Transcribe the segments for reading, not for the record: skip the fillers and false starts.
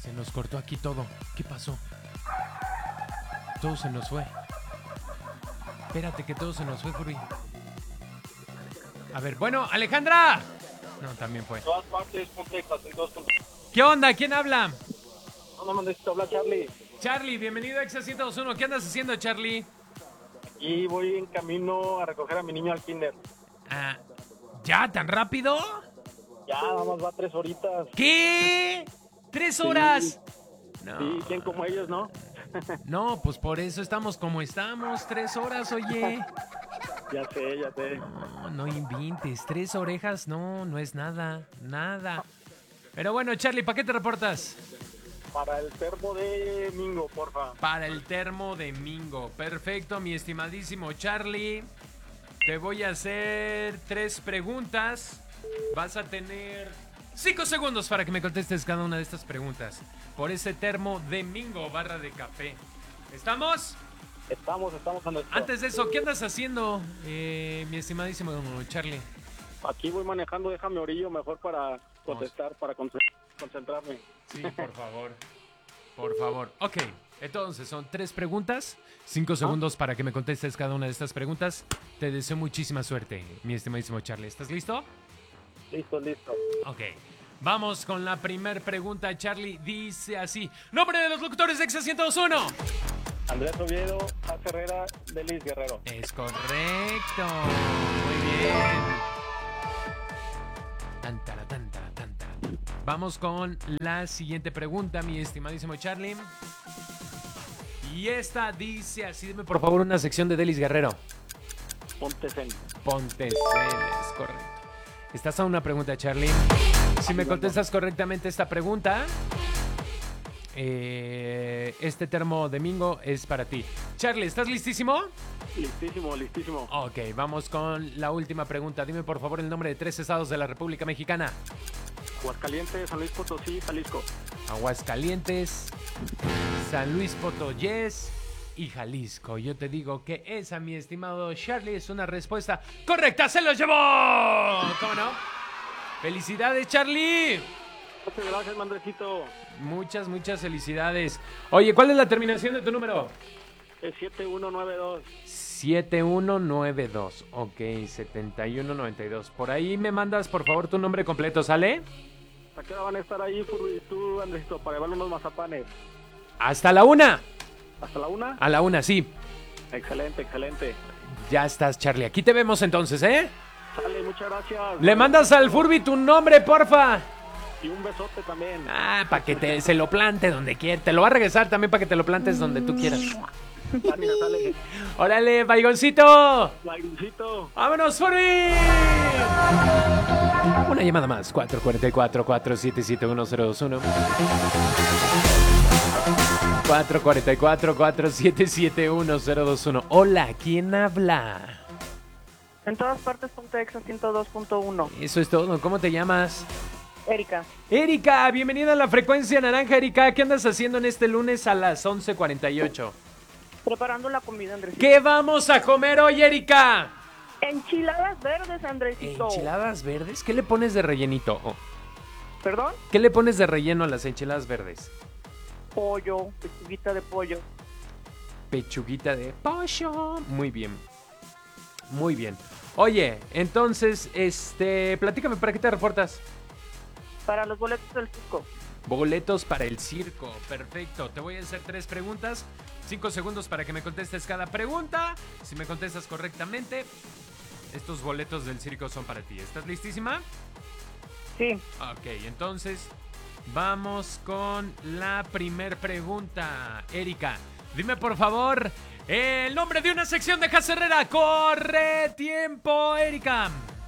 Se nos cortó aquí todo. ¿Qué pasó? Todo se nos fue. Espérate que todo se nos fue, Furby. A ver, bueno, Alejandra. No, también fue. Todas partes, contextos, en todos contextos. ¿Qué onda? ¿Quién habla? No necesito hablar, Charlie. Charlie, bienvenido a Exa 102.1. ¿Qué andas haciendo, Charlie? Y voy en camino a recoger a mi niño al kinder. Ah, ¿ya? ¿Tan rápido? Ya, nada más va 3 horitas. ¿Qué? ¿3 horas? No. Sí, ¿quién como ellos, no? No, pues por eso estamos como estamos. 3 horas, oye. Ya sé. No inventes. 3 orejas, no es nada. Nada. Pero bueno, Charlie, ¿para qué te reportas? Para el termo de Mingo, porfa. Para el termo de Mingo. Perfecto, mi estimadísimo Charlie. Te voy a hacer 3 preguntas. Vas a tener 5 segundos para que me contestes cada una de estas preguntas. Por ese termo de Mingo, barra de café. ¿Estamos? Estamos a nuestro. Antes de eso, ¿qué andas haciendo, mi estimadísimo Charlie? Aquí voy manejando, déjame orillo mejor para contestar, para concentrarme. Sí, por favor. Por favor. Ok, entonces son 3 preguntas. 5 segundos para que me contestes cada una de estas preguntas. Te deseo muchísima suerte, mi estimadísimo Charlie. ¿Estás listo? Listo. Ok. Vamos con la primer pregunta, Charlie. Dice así. Nombre de los locutores de Exa 102.1. Andrés Oviedo, Paz Herrera, Delis Guerrero. Es correcto. Muy bien. Tan. Vamos con la siguiente pregunta, mi estimadísimo Charlie. Y esta dice así. Dime por favor una sección de Delis Guerrero. Pontesen. Es correcto. Estás a una pregunta, Charlie. Si me contestas correctamente esta pregunta, este termo de Mingo es para ti. Charlie, ¿estás listísimo? Listísimo. Ok, vamos con la última pregunta. Dime por favor el nombre de 3 estados de la República Mexicana. Aguascalientes, San Luis Potosí, Jalisco. Aguascalientes, San Luis Potosí y Jalisco. Yo te digo que esa, mi estimado Charlie, es una respuesta correcta. ¡Se lo llevó! ¿Cómo no? ¡Felicidades, Charlie! Muchas gracias, Mandrecito. Muchas felicidades. Oye, ¿cuál es la terminación de tu número? Es 7192. 7192. Ok, 7192. Por ahí me mandas, por favor, tu nombre completo, ¿sale? ¿A qué hora van a estar ahí, tú, Andresito, para llevar unos mazapanes? ¡Hasta la 1! ¿Hasta la 1? A la 1, sí. Excelente. Ya estás, Charlie. Aquí te vemos entonces, ¿eh? Sale, muchas gracias. Le mandas al Furby tu nombre, porfa. Y un besote también. Ah, para que se lo plante donde quiera. Te lo va a regresar también para que te lo plantes donde tú quieras. Sale. ¡Órale, baigoncito! Baigoncito. ¡Vámonos, Furby! Una llamada más. 444-477-1021. 444-477-1021. Hola, ¿quién habla? En todas partes, ponte Exa 102.1. Eso es todo. ¿Cómo te llamas? Erika, Erika, bienvenida a la frecuencia naranja, Erika. ¿Qué andas haciendo en este lunes a las 11:48? preparando la comida, Andresito. ¿Qué vamos a comer hoy, Erika? Enchiladas verdes, Andresito. ¿Enchiladas verdes? ¿Qué le pones de rellenito? Oh. ¿Perdón? ¿Qué le pones de relleno a las enchiladas verdes? Pollo, pechuguita de pollo. Pechuguita de pollo. Muy bien. Oye, entonces, platícame, ¿para qué te reportas? Para los boletos del circo. Boletos para el circo, perfecto. Te voy a hacer 3 preguntas, 5 segundos para que me contestes cada pregunta. Si me contestas correctamente, estos boletos del circo son para ti. ¿Estás listísima? Sí. Ok, entonces vamos con la primer pregunta. Erika, dime por favor el nombre de una sección de Casa Herrera. ¡Corre tiempo, Erika!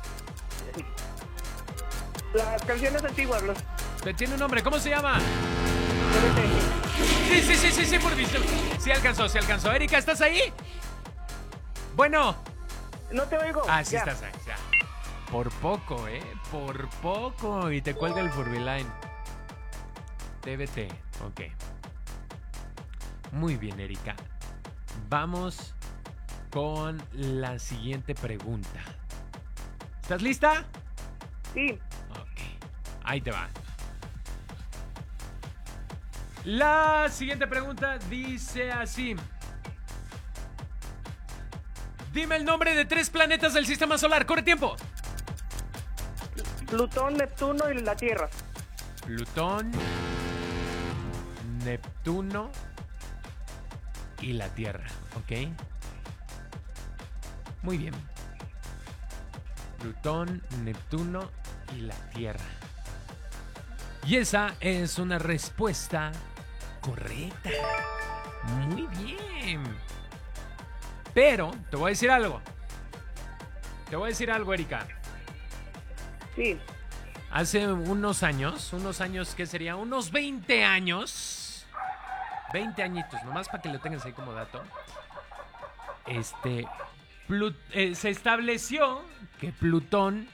Las canciones antiguas, los... Tiene un nombre, ¿cómo se llama? Sí, por visto. Sí alcanzó. Erika, ¿estás ahí? Bueno. No te oigo. Ah, sí Ya. estás ahí, ya. Por poco, por poco. Y te cuelga el Furbyline. TBT, ok. Muy bien, Erika. Vamos con la siguiente pregunta. ¿Estás lista? Sí. Ok, ahí te va. La siguiente pregunta dice así. Dime el nombre de 3 planetas del sistema solar. ¡Corre tiempo! Plutón, Neptuno y la Tierra. Plutón, Neptuno y la Tierra, ¿ok? Muy bien. Plutón, Neptuno y la Tierra. Y esa es una respuesta correcta. Muy bien. Pero, te voy a decir algo. Erika. Sí. Hace unos años, ¿qué sería? Unos 20 años. 20 añitos, nomás para que lo tengas ahí como dato. Se estableció que Plutón,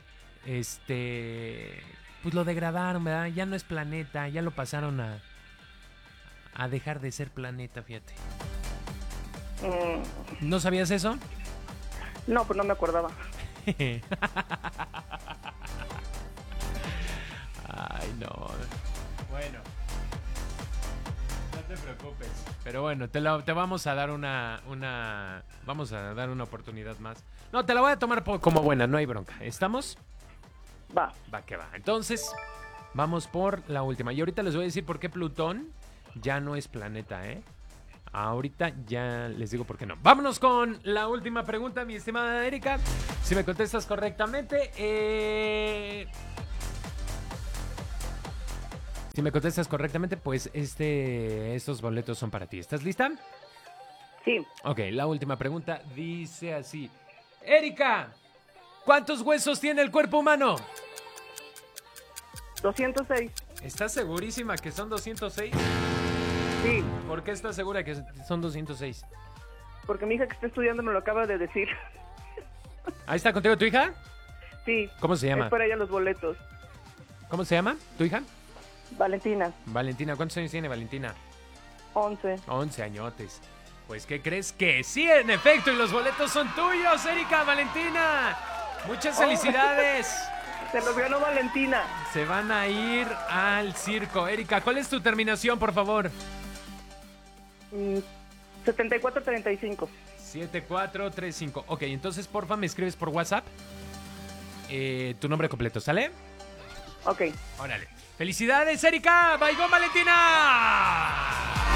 pues lo degradaron, ¿verdad? Ya no es planeta, ya lo pasaron a dejar de ser planeta, fíjate. ¿No sabías eso? No, pues no me acordaba. Ay, no. Bueno. No te preocupes. Pero bueno, te vamos a dar vamos a dar una oportunidad más. No, te la voy a tomar como buena, no hay bronca. ¿Estamos? Va. Va que va. Entonces, vamos por la última. Y ahorita les voy a decir por qué Plutón ya no es planeta, ¿eh? Ahorita ya les digo por qué no. Vámonos con la última pregunta, mi estimada Erika. Si me contestas correctamente, si me contestas correctamente, pues estos boletos son para ti. ¿Estás lista? Sí. Ok, la última pregunta dice así. Erika, ¿cuántos huesos tiene el cuerpo humano? 206. ¿Estás segurísima que son 206? Sí. ¿Por qué estás segura que son 206? Porque mi hija que está estudiando me lo acaba de decir. ¿Ahí está contigo tu hija? Sí. ¿Cómo se llama? Es para ella los boletos. ¿Cómo se llama tu hija? Valentina. Valentina, ¿cuántos años tiene Valentina? 11. 11 añotes. Pues, ¿qué crees? Que sí, en efecto, y los boletos son tuyos, Erika, Valentina. Muchas felicidades. Se los ganó Valentina. Se van a ir al circo. Erika, ¿cuál es tu terminación, por favor? 7435. 7435. Ok, entonces, porfa, me escribes por WhatsApp tu nombre completo, ¿sale? Ok. Órale. ¡Felicidades, Erika! ¡Baigón, Valentina!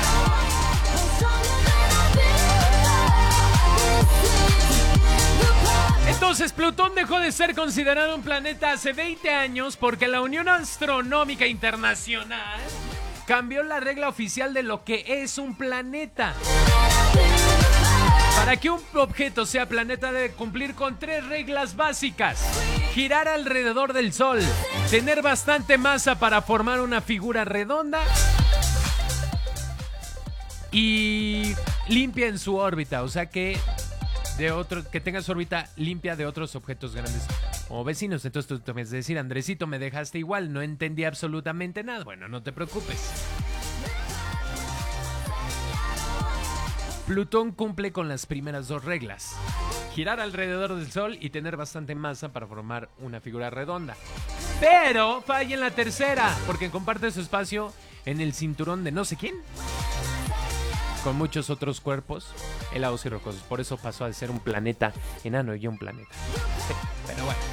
Entonces, Plutón dejó de ser considerado un planeta hace 20 años porque la Unión Astronómica Internacional cambió la regla oficial de lo que es un planeta. Para que un objeto sea planeta debe cumplir con 3 reglas básicas: girar alrededor del Sol, tener bastante masa para formar una figura redonda y limpia en su órbita, o sea que tenga su órbita limpia de otros objetos grandes o vecinos. Entonces tú te vas a decir, Andresito, me dejaste igual, no entendí absolutamente nada. Bueno, no te preocupes. Plutón cumple con las primeras 2 reglas: girar alrededor del Sol y tener bastante masa para formar una figura redonda. Pero falla en la tercera, porque comparte su espacio en el cinturón de no sé quién, con muchos otros cuerpos helados y rocosos. Por eso pasó a ser un planeta enano y un planeta. Sí, pero bueno.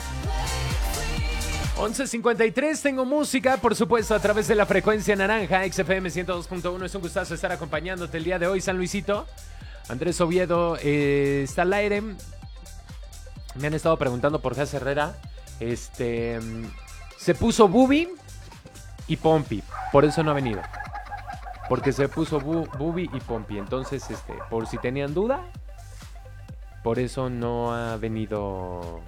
11:53, tengo música, por supuesto, a través de la frecuencia naranja, XFM 102.1. Es un gustazo estar acompañándote el día de hoy, San Luisito. Andrés Oviedo está al aire. Me han estado preguntando por Jas Herrera. Se puso Bubi y Pompi, por eso no ha venido. Porque se puso Bubi y Pompi. Entonces, por si tenían duda, por eso no ha venido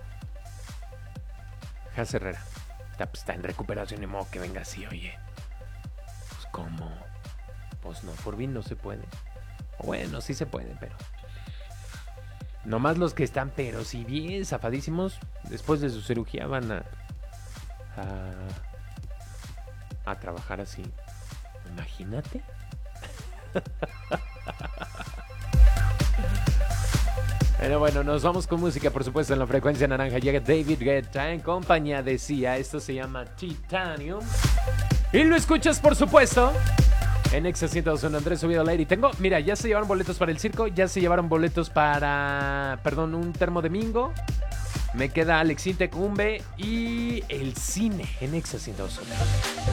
Jas Herrera. Está en recuperación, y modo que venga así, oye. Pues, ¿cómo? Pues no, por bien no se puede. O bueno, sí se puede, pero nomás los que están, pero si bien zafadísimos, después de su cirugía van a trabajar así. Imagínate. Pero bueno, nos vamos con música, por supuesto, en la frecuencia naranja. Llega David Guetta en compañía de Sia. Esto se llama Titanium. Y lo escuchas, por supuesto, En Exa 102 Andrés subido al aire. Y tengo, mira, ya se llevaron boletos para el circo, ya se llevaron boletos para, perdón, un termo de mingo. Me queda Alexín Tecumbe y el cine en Exa 102.